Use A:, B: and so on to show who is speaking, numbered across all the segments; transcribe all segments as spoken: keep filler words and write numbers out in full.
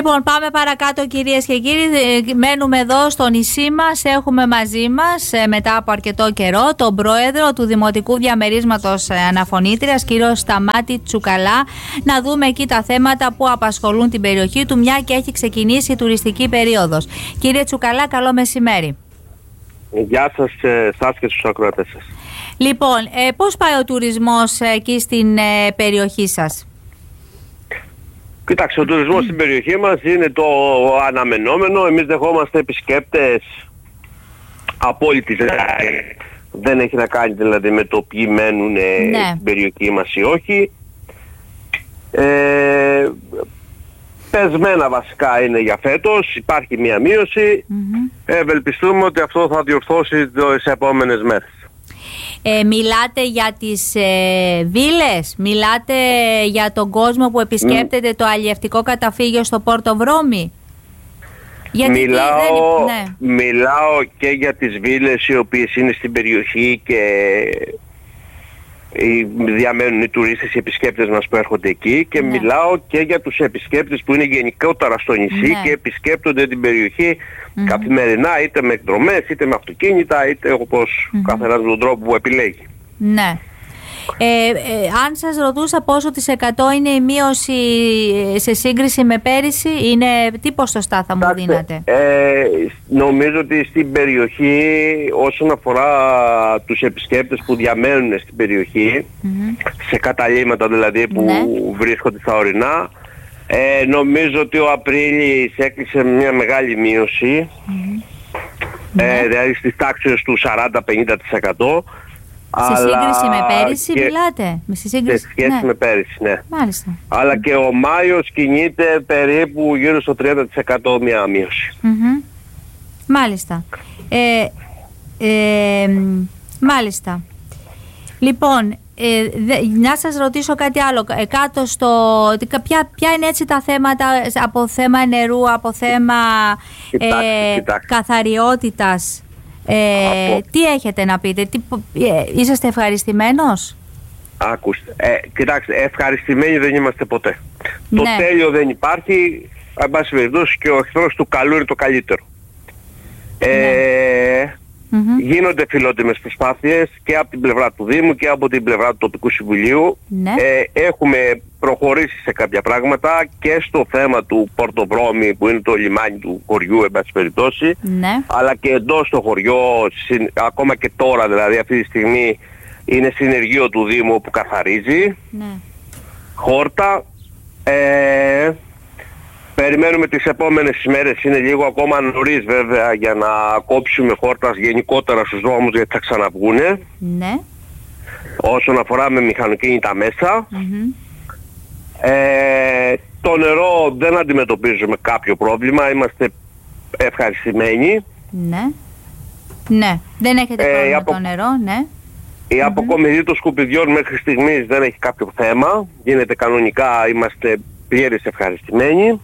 A: Λοιπόν, πάμε παρακάτω, κυρίες και κύριοι. Μένουμε εδώ στο νησί μας. Έχουμε μαζί μας μετά από αρκετό καιρό τον πρόεδρο του Δημοτικού Διαμερίσματος Αναφωνήτριας, κύριο Σταμάτη Τσουκαλά, να δούμε εκεί τα θέματα που απασχολούν την περιοχή του, μια και έχει ξεκινήσει η τουριστική περίοδος. Κύριε Τσουκαλά, καλό μεσημέρι.
B: Γεια σας, σας και στους ακροατές σας.
A: Λοιπόν, ε, πώς πάει ο τουρισμός εκεί στην ε, περιοχή σας?
B: Κοιτάξτε, ο τουρισμός mm. στην περιοχή μας είναι το αναμενόμενο. Εμείς δεχόμαστε επισκέπτες απόλυτης. Δεν έχει να κάνει δηλαδή με το ποιοι μένουν ναι. στην περιοχή μας ή όχι. Ε, πεσμένα βασικά είναι για φέτος. Υπάρχει μια μείωση. Mm-hmm. Ευελπιστούμε ότι αυτό θα διορθώσει τις επόμενες μέρες.
A: Ε, μιλάτε για τις ε, βίλες, μιλάτε για τον κόσμο που επισκέπτεται mm. το αλλιευτικό καταφύγιο στο Πόρτο Βρώμη. Γιατί
B: μιλάω,
A: δεν... ναι.
B: μιλάω και για τις βίλες οι οποίες είναι στην περιοχή και διαμένουν οι τουρίστες, οι επισκέπτες μας που έρχονται εκεί, και ναι. μιλάω και για τους επισκέπτες που είναι γενικότερα στο νησί ναι. και επισκέπτονται την περιοχή mm-hmm. καθημερινά, είτε με εκδρομές, είτε με αυτοκίνητα, είτε όπως mm-hmm. καθένας με τον τρόπο που επιλέγει.
A: Ναι. Ε, ε, αν σας ρωτούσα πόσο της εκατό είναι η μείωση σε σύγκριση με πέρυσι, είναι τι ποσοστά θα μου Τάτε, δίνατε?
B: Ε, νομίζω ότι στην περιοχή, όσον αφορά τους επισκέπτες που διαμένουν στην περιοχή, mm-hmm. σε καταλύματα δηλαδή που ναι. βρίσκονται στα ορεινά, ε, νομίζω ότι ο Απρίλης έκλεισε μια μεγάλη μείωση, mm-hmm. ε, δηλαδή στις τάξεις του σαράντα με πενήντα τοις εκατό.
A: Σε σύγκριση με πέρυσι και... μιλάτε? Σε, σύγκριση...
B: σε σχέση ναι. με πέρυσι, ναι.
A: Μάλιστα.
B: Αλλά και ο Μάιος κινείται περίπου γύρω στο τριάντα τοις εκατό μια μείωση.
A: Mm-hmm. Μάλιστα. Ε, ε, μάλιστα. Λοιπόν, ε, δε, να σας ρωτήσω κάτι άλλο. Ε, κάτω στο... Ποια, ποια είναι έτσι τα θέματα, από θέμα νερού, από θέμα
B: κοιτάξτε,
A: ε,
B: κοιτάξτε.
A: καθαριότητας? Ε, Από... Τι έχετε να πείτε, τι, ε, είσαστε ευχαριστημένος?
B: Άκουστε, ε, κοιτάξτε, ευχαριστημένοι δεν είμαστε ποτέ. Ναι. Το τέλειο δεν υπάρχει, εν πάση περιπτώσει, και ο εχθρός του καλού είναι το καλύτερο. Ε, ναι. mm-hmm. Γίνονται φιλότιμες προσπάθειες και από την πλευρά του Δήμου και από την πλευρά του τοπικού συμβουλίου. Ναι. Ε, έχουμε προχωρήσει σε κάποια πράγματα και στο θέμα του Πόρτο Βρώμη, που είναι το λιμάνι του χωριού, εν πάση περιπτώσει, ναι. αλλά και εντός στο χωριό, συν, ακόμα και τώρα δηλαδή αυτή τη στιγμή είναι συνεργείο του Δήμου που καθαρίζει ναι. χόρτα. Ε, περιμένουμε τις επόμενες ημέρες, είναι λίγο ακόμα νωρίς βέβαια για να κόψουμε χόρτας γενικότερα στους δρόμους, γιατί θα ξαναβγούνε ναι. όσον αφορά με μηχανοκίνητα μέσα. Mm-hmm. Ε, το νερό δεν αντιμετωπίζουμε κάποιο πρόβλημα, είμαστε ευχαριστημένοι. Ναι, ναι, δεν έχετε πρόβλημα ε, απο... το νερό, ναι. Η mm-hmm. αποκομιδή των σκουπιδιών μέχρι στιγμής δεν έχει κάποιο θέμα, γίνεται κανονικά, είμαστε πλήρως ευχαριστημένοι.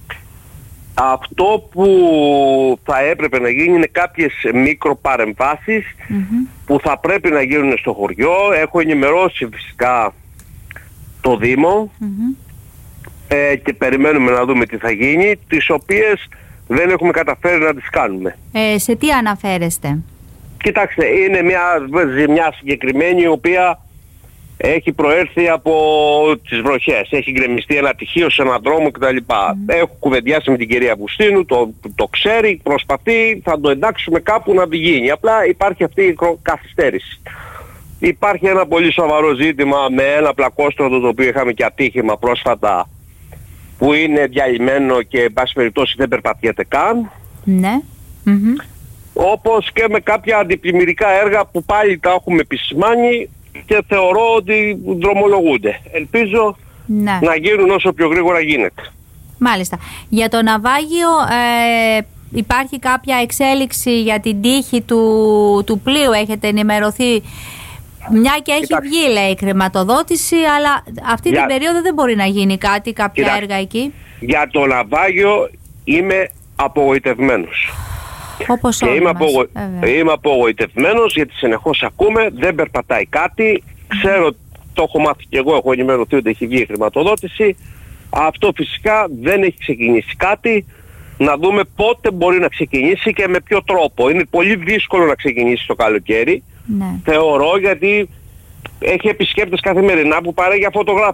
B: Αυτό που θα έπρεπε να γίνει είναι κάποιες μικροπαρεμβάσεις mm-hmm. που θα πρέπει να γίνουν στο χωριό. Έχω ενημερώσει φυσικά το Δήμο mm-hmm. ε, και περιμένουμε να δούμε τι θα γίνει, τις οποίες δεν έχουμε καταφέρει να τις κάνουμε.
A: Ε, σε τι αναφέρεστε?
B: Κοιτάξτε, είναι μια ζημιά συγκεκριμένη η οποία έχει προέρθει από τις βροχές. Έχει γκρεμιστεί ένα τυχείο σε έναν δρόμο κτλ. Mm. Έχω κουβεντιάσει με την κυρία Αυγουστίνου, το, το ξέρει, προσπαθεί, θα το εντάξουμε κάπου να τη γίνει. Απλά υπάρχει αυτή η καθυστέρηση. Υπάρχει ένα πολύ σοβαρό ζήτημα με ένα πλακόστρωτο, το οποίο είχαμε και ατύχημα πρόσφατα, που είναι διαλυμένο και εν πάση περιπτώσει δεν περπατιέται καν. Ναι. Mm-hmm. Όπως και με κάποια αντιπλημμυρικά έργα που πάλι τα έχουμε επισημάνει και θεωρώ ότι δρομολογούνται. Ελπίζω ναι. να γίνουν όσο πιο γρήγορα γίνεται. Μάλιστα.
A: Για το ναυάγιο ε, υπάρχει κάποια εξέλιξη για την τύχη του, του πλοίου? Έχετε ενημερωθεί? Μια και έχει Κοιτάξτε. βγει, λέει, χρηματοδότηση, αλλά αυτή για... την περίοδο δεν μπορεί να γίνει κάτι, κάποια Κοιτάξτε. έργα εκεί.
B: Για το ναυάγιο είμαι απογοητευμένος.
A: Όπως
B: και είμαι, απογο... είμαι απογοητευμένος γιατί συνεχώς ακούμε, δεν περπατάει κάτι. Ξέρω, το έχω μάθει και εγώ, έχω ενημερωθεί ότι έχει βγει η χρηματοδότηση. Αυτό φυσικά δεν έχει ξεκινήσει κάτι. Να δούμε πότε μπορεί να ξεκινήσει και με ποιο τρόπο. Είναι πολύ δύσκολο να ξεκινήσει το καλοκαίρι.
A: Ναι.
B: Θεωρώ, γιατί έχει επισκέπτες καθημερινά που παράγει φωτογράφους.